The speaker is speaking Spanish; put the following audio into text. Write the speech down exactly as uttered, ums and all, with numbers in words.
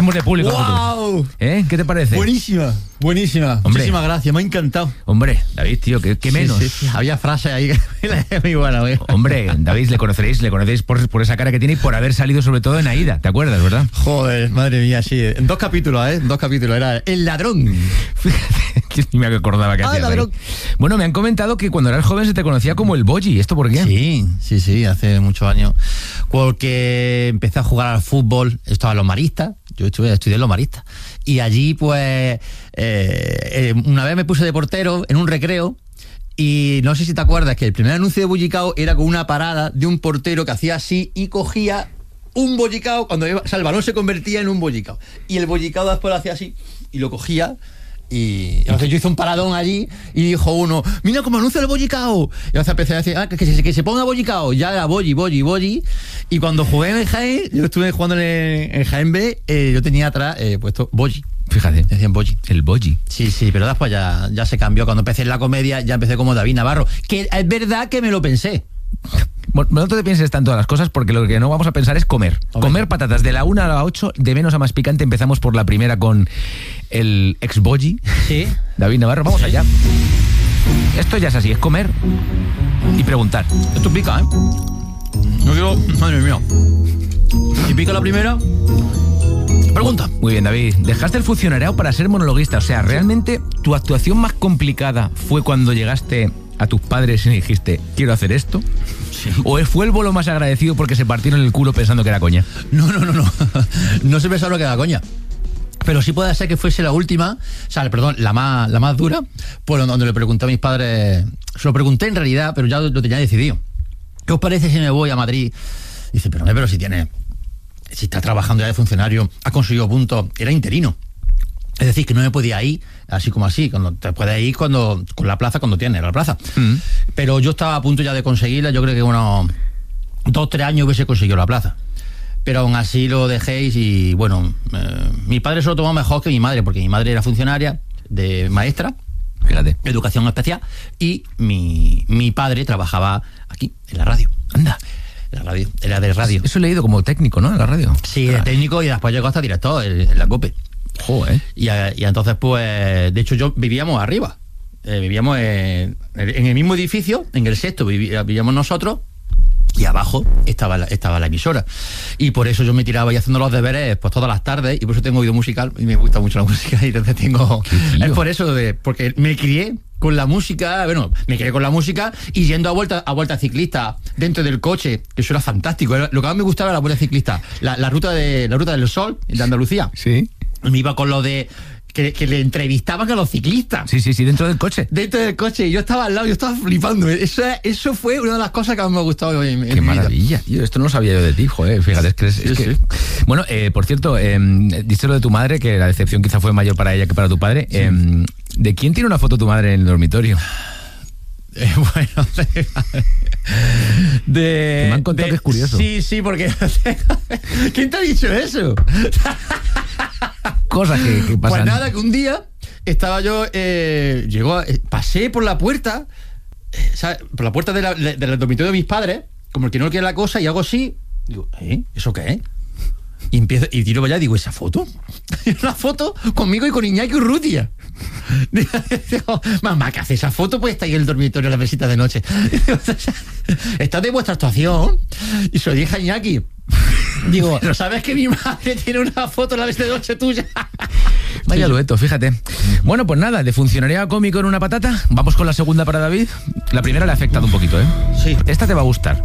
hacemos de público. ¡Wow! ¿Eh? ¿Qué te parece? Buenísima, buenísima. Hombre. Muchísimas gracias, me ha encantado. Hombre, David, tío, ¿qué, qué menos? Sí, sí, sí. Había frases ahí que muy buenas. ¿Eh? Hombre, David, le conoceréis, le conocéis por, por esa cara que tiene y por haber salido sobre todo en Aída, ¿te acuerdas, verdad? Joder, madre mía, sí. En dos capítulos, ¿eh? En dos capítulos. Era El Ladrón. Fíjate, que ni me acordaba que Ah, hacías el ahí. ladrón. Bueno, me han comentado que cuando eras joven se te conocía como el Boji. ¿Esto por qué? Sí, sí, sí, hace muchos años. Porque empecé a jugar al fútbol, estaba en los maristas, yo estuve, estudié en los maristas. Y allí, pues, eh, eh, una vez me puse de portero en un recreo. Y no sé si te acuerdas que el primer anuncio de Bollicao era con una parada de un portero que hacía así y cogía un bollicao cuando iba, o sea, el balón se convertía en un bollicao. Y el bollicao después lo hacía así y lo cogía. Y entonces yo hice un paradón allí y dijo uno, mira cómo anuncia el bollicao. Y entonces empecé a decir, ah, que, que, se, que se ponga bollicao. Ya era bolli, bolli, bolli. Y cuando jugué en el Jaén, yo estuve jugando en el, en Jaén B, eh, yo tenía atrás eh, puesto bolli. Fíjate. Decían bolli. El Boji. Sí, sí, pero después ya, ya se cambió. Cuando empecé en la comedia, ya empecé como David Navarro. Que es verdad que me lo pensé. Bueno, no te pienses tanto las cosas porque lo que no vamos a pensar es comer. Hombre. Comer patatas de la una a la ocho, de menos a más picante. Empezamos por la primera con el ex Boji. Sí. David Navarro, vamos Sí. allá. Esto ya es así, es comer y preguntar. Esto pica, ¿eh? No quiero... Madre mía. Si pica la primera... Pregunta. Muy bien, David. Dejaste el funcionariado para ser monologuista. O sea, ¿realmente tu actuación más complicada fue cuando llegaste a tus padres y le dijiste, quiero hacer esto? Sí. ¿O fue el bolo más agradecido porque se partieron el culo pensando que era coña? No, no, no, no. No se pensaron que era coña. Pero sí puede ser que fuese la última, o sea, perdón, la más, la más dura, pues donde le pregunté a mis padres, se lo pregunté en realidad, pero ya lo, lo tenía decidido. ¿Qué os parece si me voy a Madrid? Dice, pero, pero si tiene, si está trabajando ya de funcionario, ha conseguido puntos, era interino. Es decir, que no me podía ir así como así, cuando te puedes ir cuando, con la plaza cuando tienes la plaza. Mm. Pero yo estaba a punto ya de conseguirla, yo creo que unos dos, tres años hubiese conseguido la plaza. Pero aún así lo dejéis y bueno, eh, mi padre se lo tomó mejor que mi madre, porque mi madre era funcionaria de maestra, Fíjate. educación especial, y mi, mi padre trabajaba aquí, en la radio. Anda. En la radio, era de radio. Eso he leído como técnico, ¿no? En la radio. Sí, de técnico y después llegó hasta director en, en la COPE. Joder. Y, y entonces, pues, de hecho, yo vivíamos arriba. Eh, vivíamos en, en el mismo edificio, en el sexto viví- vivíamos nosotros, y abajo estaba la, estaba la emisora. Y por eso yo me tiraba ahí haciendo los deberes pues todas las tardes, y por eso tengo oído musical, y me gusta mucho la música, y entonces tengo... Es por eso, de, porque me crié con la música, bueno, me crié con la música y yendo a vuelta a vuelta ciclista dentro del coche, que eso era fantástico. Era, lo que más me gustaba era la vuelta ciclista, la, la ruta de la ruta del sol de Andalucía. Sí. Me iba con lo de que, que le entrevistaban a los ciclistas. Sí, sí, sí, dentro del coche. Dentro del coche, y yo estaba al lado, yo estaba flipando. Eso, eso fue una de las cosas que más me ha gustado en, en Qué mi vida. maravilla, tío. Esto no lo sabía yo de ti, joder. Fíjate, es que es, es Sí, que... sí. Bueno, eh, por cierto, eh, diste lo de tu madre, que la decepción quizá fue mayor para ella que para tu padre. Sí. Eh, ¿De quién tiene una foto tu madre en el dormitorio? Eh, bueno, de, de, Me han contado de- que es curioso. Sí, sí, porque ¿quién te ha dicho eso? Cosas que, que pasan. Pues nada, que un día estaba yo, eh, llegó, eh, pasé por la puerta, eh, ¿sabes? Por la puerta de la- de- del dormitorio de mis padres, como el que no quiere la cosa, y hago así, digo, ¿eh? ¿Eso qué es? Y empiezo, y tiro para allá y digo, ¿esa foto? Una foto conmigo y con Iñaki Urrutia. Digo, mamá, ¿qué hace esa foto? Pues está ahí en el dormitorio en la mesita de noche. Está de vuestra actuación. Y se lo dije a Iñaki. Digo, ¿sabes que mi madre tiene una foto en la mesita de noche tuya? Vaya dueto, fíjate. Bueno, pues nada, de funcionario a cómico en una patata. Vamos con la segunda para David. La primera le ha afectado un poquito, ¿eh? Sí. Esta te va a gustar.